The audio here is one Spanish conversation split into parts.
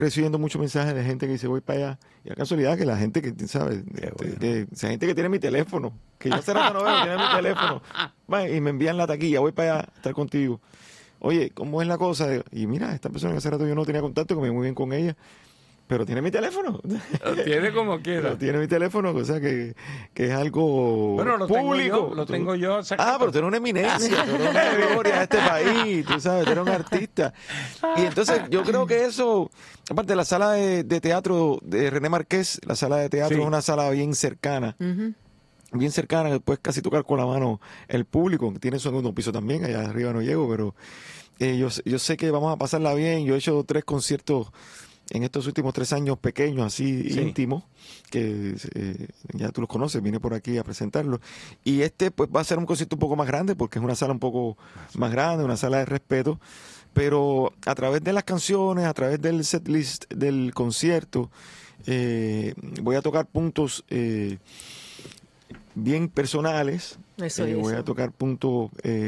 recibiendo muchos mensajes de gente que dice voy para allá. Y la casualidad que la gente que, ¿sabes? Esa gente que tiene mi teléfono, que yo hace rato no veo, tiene mi teléfono. Va, y me envían la taquilla, voy para allá a estar contigo. Oye, ¿cómo es la cosa? Y mira, esta persona que hace rato yo no tenía contacto, que me muy bien con ella, pero tiene mi teléfono. Lo tiene como quiera. Pero tiene mi teléfono, o sea que es algo bueno, lo público. Lo tengo yo. Pero tú eres una eminencia, tú eres una gloria de este país, tú sabes, tú eres un artista. Y entonces yo creo que eso, aparte de la sala de teatro de René Márquez, la sala de teatro es una sala bien cercana. Bien cercana, que puedes casi tocar con la mano el público, que tiene su segundo piso también, allá arriba no llego, pero yo sé que vamos a pasarla bien. Yo he hecho 3 conciertos en estos últimos 3 años pequeños, así íntimos, que ya tú los conoces, vine por aquí a presentarlos. Y pues va a ser un concierto un poco más grande, porque es una sala un poco más grande, una sala de respeto, pero a través de las canciones, a través del setlist del concierto, voy a tocar puntos bien personales, voy a tocar puntos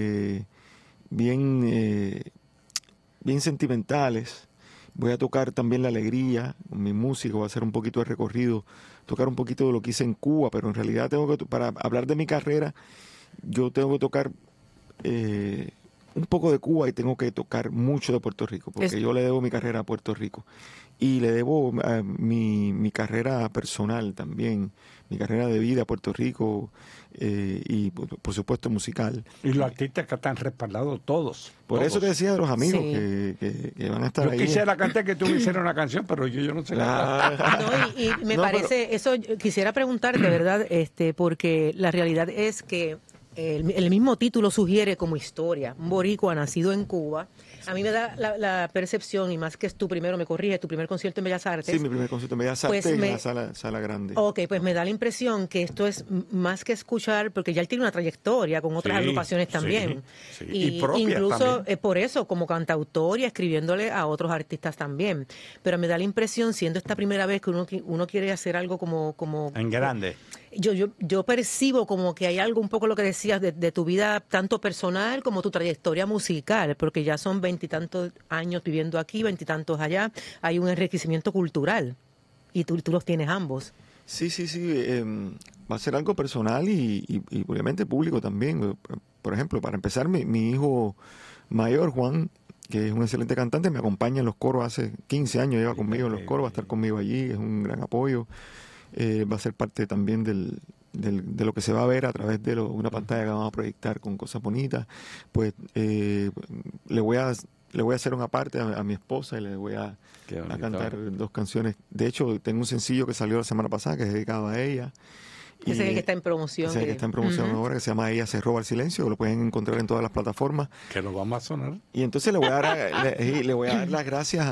bien sentimentales, voy a tocar también la alegría, mi música, voy a hacer un poquito de recorrido, tocar un poquito de lo que hice en Cuba, pero en realidad para hablar de mi carrera, yo tengo que tocar un poco de Cuba y tengo que tocar mucho de Puerto Rico, porque yo le debo mi carrera a Puerto Rico. Y le debo mi carrera personal también, mi carrera de vida a Puerto Rico y por supuesto musical. Y los artistas que están respaldados todos. Por eso te decía de los amigos que van a estar ahí. Yo quisiera cantar que tú me hicieras una canción, pero yo no sé cantar. No, y me parece, eso quisiera preguntar de verdad, porque la realidad es que el mismo título sugiere como historia, un boricua nacido en Cuba. A mí me da la percepción, y más que es tu primero, me corrige, tu primer concierto en Bellas Artes. Sí, mi primer concierto en Bellas Artes en la sala grande. Ok, pues me da la impresión que esto es más que escuchar, porque ya él tiene una trayectoria con otras agrupaciones también. Y incluso también. Por eso, como cantautor y escribiéndole a otros artistas también. Pero me da la impresión, siendo esta primera vez que uno quiere hacer algo como en grande. Yo percibo como que hay algo, un poco lo que decías de tu vida, tanto personal como tu trayectoria musical, porque ya son 20 y tantos años viviendo aquí, 20 y tantos allá, hay un enriquecimiento cultural y tú los tienes ambos. Sí, va a ser algo personal y obviamente público también. Por ejemplo, para empezar, mi hijo mayor, Juan, que es un excelente cantante, me acompaña en los coros hace 15 años, lleva conmigo en los coros, va a estar conmigo allí, es un gran apoyo. Va a ser parte también de lo que se va a ver a través de una pantalla que vamos a proyectar con cosas bonitas. Pues le voy a hacer una parte a mi esposa y le voy a cantar 2 canciones. De hecho, tengo un sencillo que salió la semana pasada que es dedicado a ella. Ese es el que está en promoción. Ese es el que está en promoción ahora, que se llama Ella se roba el silencio, que lo pueden encontrar en todas las plataformas. Que lo vamos a sonar. Y entonces le voy a dar las gracias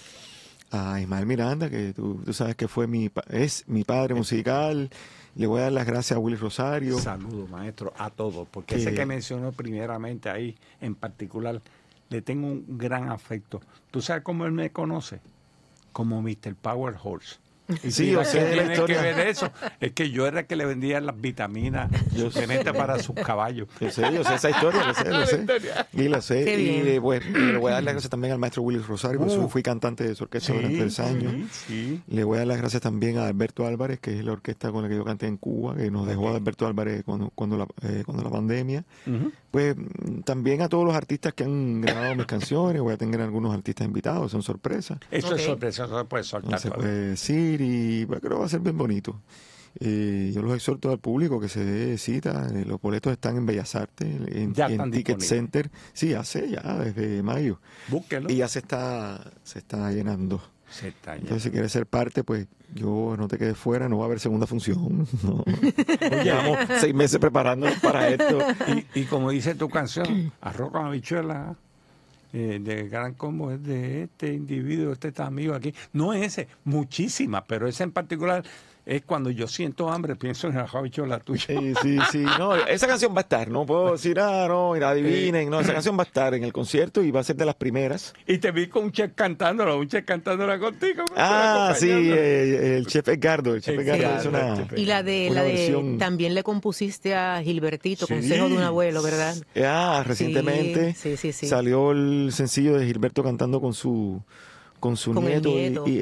a Ismael Miranda, que tú sabes que es mi padre musical. Le voy a dar las gracias a Willy Rosario. Saludos, maestro, a todos, porque ese que mencionó primeramente ahí, en particular, le tengo un gran afecto. ¿Tú sabes cómo él me conoce? Como Mr. Power Horse. Sí, yo sé de la historia. Que ver eso. Es que yo era el que le vendía las vitaminas suplementos para sus caballos. Yo sé esa historia, lo sé. Y lo sé. Y le voy a dar las gracias también al maestro Willy Rosario, porque yo fui cantante de su orquesta durante 3 años. Le voy a dar las gracias también a Alberto Álvarez, que es la orquesta con la que yo canté en Cuba, que nos dejó Alberto Álvarez cuando la pandemia. Pues también a todos los artistas que han grabado mis canciones. Voy a tener algunos artistas invitados, son sorpresas. Eso es sorpresa, no se puede soltar. No se puede decir y creo que va a ser bien bonito. Yo los exhorto al público que se dé cita. Los boletos están en Bellas Artes, en Ticket Center. Sí, desde mayo. Búsquelo. Y ya se está llenando. Entonces, si quieres ser parte, pues no te quedes fuera, no va a haber segunda función. No. Llevamos 6 meses preparándonos para esto. Y como dice tu canción, Arroz con habichuela, de Gran Combo, es de este individuo, este amigo aquí. No es ese, muchísimas, pero ese en particular es cuando yo siento hambre, pienso en la habichuela tuya. Sí. No, esa canción va a estar, no puedo decir, no, y la adivinen. No, esa canción va a estar en el concierto y va a ser de las primeras. Y te vi con un chef cantándola contigo. Sí, el chef Edgardo. El chef Edgardo hizo una. Y la de también le compusiste a Gilbertito, Consejo de un abuelo, ¿verdad? Recientemente salió el sencillo de Gilberto cantando con su con su Con el nieto, nieto. Y